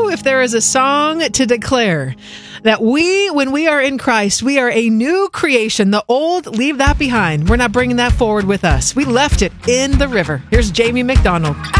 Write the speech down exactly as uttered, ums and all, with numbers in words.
you if there is a song to declare that we, when we are in Christ, we are a new creation. The old, leave that behind. We're not bringing that forward with us. We left it in the river. Here's Jamie McDonald.